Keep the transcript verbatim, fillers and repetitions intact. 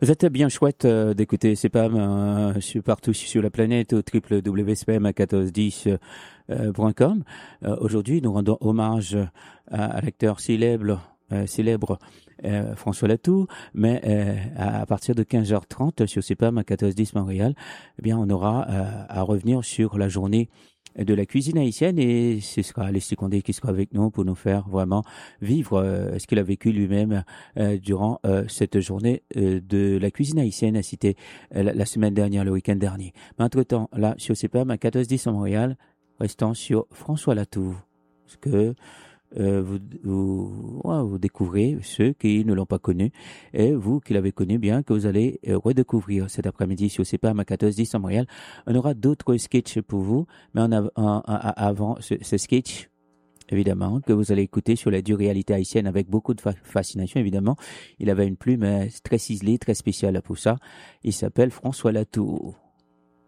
Vous êtes bien chouette euh, d'écouter C P A M euh, sur- partout sur la planète au w w w point c p a m quatorze dix point com. Euh, aujourd'hui, nous rendons hommage à, à l'acteur célèbre, euh, célèbre euh, François Latour, mais euh, à, à partir de quinze heures trente sur C P A M quatorze dix Montréal, eh bien, on aura euh, à revenir sur la journée de la cuisine haïtienne et ce sera Alexis Condé qui sera avec nous pour nous faire vraiment vivre euh, ce qu'il a vécu lui-même euh, durant euh, cette journée euh, de la cuisine haïtienne à Cité euh, la, la semaine dernière, le week-end dernier. Mais entre-temps, là, sur C P A M à quatorze dix à Montréal, restons sur François Latour. Parce que euh, vous, vous, ouais, vous découvrez ceux qui ne l'ont pas connu et vous qui l'avez connu bien, que vous allez euh, redécouvrir cet après-midi sur C P A M à quatorze dix à Montréal. On aura d'autres sketchs pour vous, mais on a, en- en- avant ce, ce sketch, évidemment, que vous allez écouter sur la dure réalité haïtienne avec beaucoup de fa- fascination, évidemment. Il avait une plume euh, très ciselée, très spéciale pour ça. Il s'appelle François Latour.